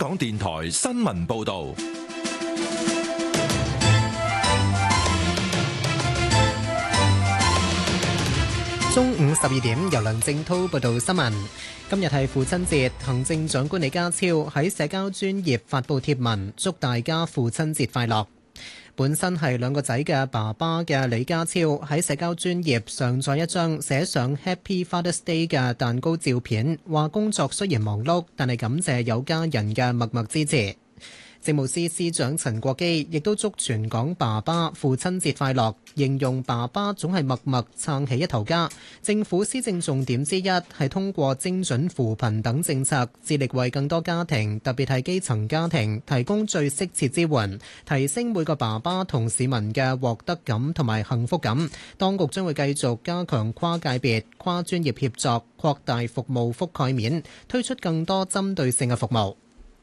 港電台新聞報道。 中午12點，由梁正滔報道新聞。今日係父親節，行政長官李家超喺社交專頁發布貼文，祝大家父親節快樂。本身係兩個仔嘅爸爸嘅李家超喺社交專頁上載一張寫上 Happy Father's Day 嘅蛋糕照片，話工作雖然忙碌，但係感謝有家人嘅默默支持。政務司司長陳國基亦都祝全港爸爸父親節快樂，形容爸爸總係默默撐起一頭家。政府施政重點之一係通過精準扶貧等政策，致力為更多家庭，特別係基層家庭提供最適切支援，提升每個爸爸同市民嘅獲得感同埋幸福感。當局將會繼續加強跨界別、跨專業協作，擴大服務覆蓋面，推出更多針對性嘅服務。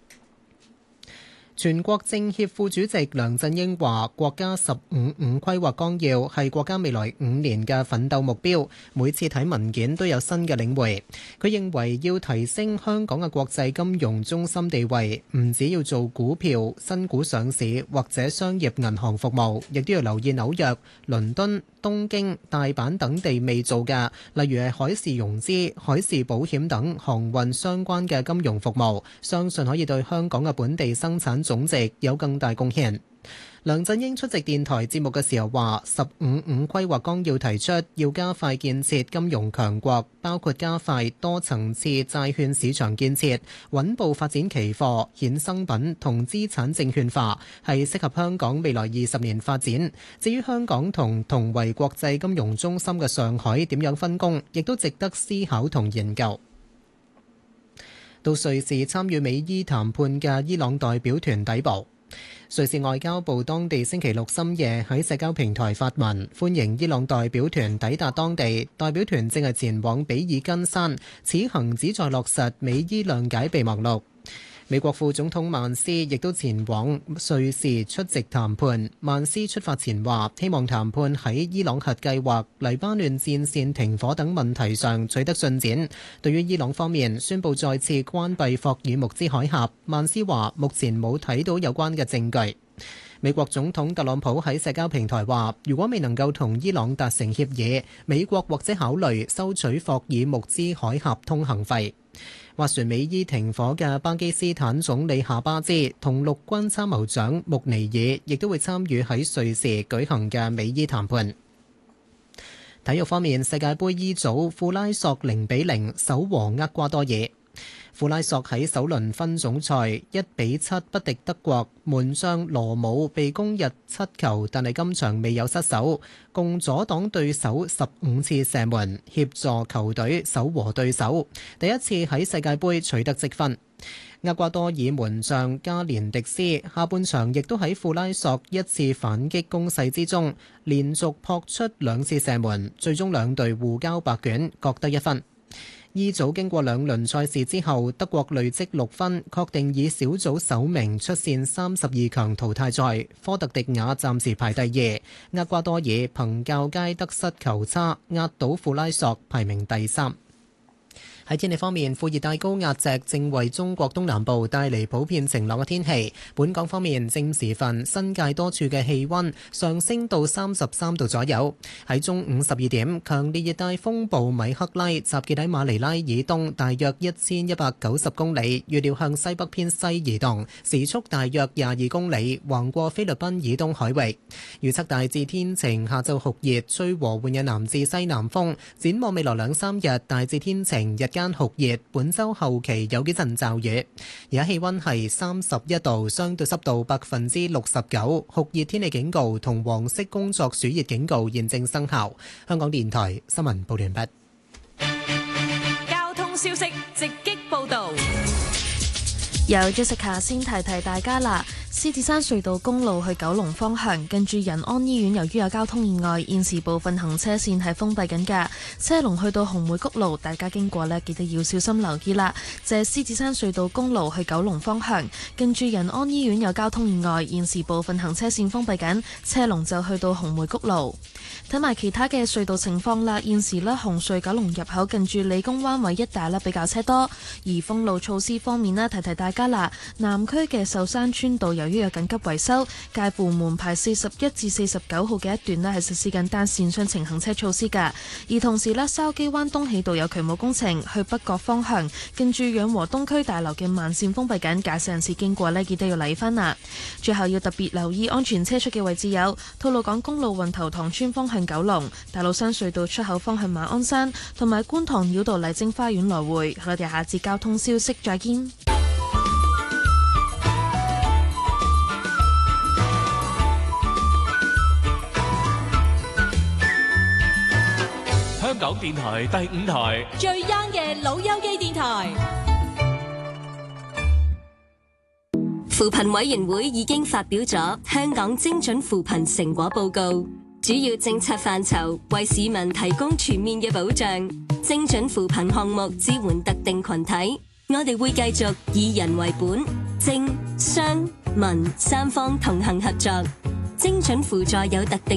全國政協副主席梁振英話：國家15·5規劃綱要係國家未來5年嘅奮鬥目標，每次睇文件都有新嘅領會。佢認為要提升香港嘅國際金融中心地位，唔只要做股票、新股上市或者商業銀行服務，亦都要留意紐約、倫敦、東京、大阪等地未做嘅，例如係海事融資、海事保險等航運相關嘅金融服務，相信可以對香港嘅本地生產總值有更大貢獻。梁振英出席電台節目嘅時候話：15·5規劃綱要提出要加快建設金融強國，包括加快多層次債券市場建設，穩步發展期貨、衍生品同資產證券化，係適合香港未來20年發展。至於香港同為國際金融中心嘅上海點樣分工，亦都值得思考同研究。到瑞士參與美伊談判嘅伊朗代表團抵埗。瑞士外交部當地星期六深夜喺社交平台發文歡迎伊朗代表團抵達當地，代表團正係前往比爾根山，此行旨在落實美伊諒解備忘錄。美國副總統曼斯亦都前往瑞士出席談判。曼斯出發前話，希望談判喺伊朗核計劃、黎巴嫩戰線停火等問題上取得進展。對於伊朗方面宣布再次關閉霍爾木茲海峽，曼斯話目前冇睇到有關嘅證據。美國總統特朗普喺社交平台話，如果未能夠同伊朗達成協議，美國或者考慮收取霍爾木茲海峽通行費。斡旋美伊停火嘅巴基斯坦總理夏巴茲同陸軍參謀長穆尼爾亦都會參與喺瑞士舉行嘅美伊談判。體育方面，世界盃 E 組，庫拉索0-0手和厄瓜多爾。庫拉索喺首輪分總賽1-7不敵德國，門將羅姆被攻入7球，但係今場未有失手，共阻擋對手15次射門，協助球隊守和對手，第一次喺世界盃取得積分。厄瓜多爾門將加連迪斯下半場亦都喺庫拉索一次反擊攻勢之中，連續撲出2次射門，最終兩隊互交白卷，各得1分。E 組經過2輪賽事之後，德國累積6分，確定以小組首名出線32強淘汰賽。科特迪瓦暫時排第2，厄瓜多爾憑較佳得失球差壓倒庫拉索，排名第3。喺天氣方面，副熱帶高壓脊正為中國東南部帶嚟普遍晴朗嘅天氣。本港方面，正時分新界多處嘅氣溫上升到33度左右。喺中午12點，強烈熱帶風暴米克拉集結喺馬尼拉以東大約1190公里，預料向西北偏西移動，時速大約22公里，橫過菲律賓以東海域。預測大致天晴，下晝酷熱，吹和緩嘅南至西南風。展望未來2-3日，大致天晴，日間酷熱，本週後期有幾陣驟雨。而家氣溫係31度，相對濕度69%，酷熱天氣警告同黃色工作暑熱警告現正生效。香港電台新聞報完畢。 交通消息直擊報道。 由 Jessica 先提大家啦， 獅子山隧道公路去九龍方向，近住仁安醫院，由於有交通意外，現時部分行車線係封閉緊㗎。車龍去到紅梅谷路，大家經過呢，記得要小心留意啦。就係獅子山隧道公路去九龍方向，近住仁安醫院有交通意外，現時部分行車線封閉緊，車龍就去到紅梅谷路。睇埋其他嘅隧道情況啦，現時呢，紅隧九龍入口近住理工灣位一帶呢比較車多，而封路措施方面呢，提提大家啦，南區嘅壽山村道由於有緊急維修，介乎門牌41至49號嘅一段呢係實施緊單線雙程行車措施㗎，而同時呢，筲箕灣東起道有渠務工程，去北角方向近住養和東區大樓嘅慢線封閉緊，駕駛人士經過呢，記得要留意返啦。最後要特別留意安全車速嘅位置有吐露港公路運頭塘村方向九龍、大老山隧道出口方向馬鞍山，同埋觀塘繞道麗晶花園來回。我哋下節交通消息再見。 香港電台第5台最 young 嘅老友記電台。 扶貧委員會已經發表咗香港精準扶貧成果報告，主要政策範疇為市民提供全面嘅保障。精準扶貧項目支援特定群體，我哋會繼續以人為本，政商民三方同行合作，精準扶助有特定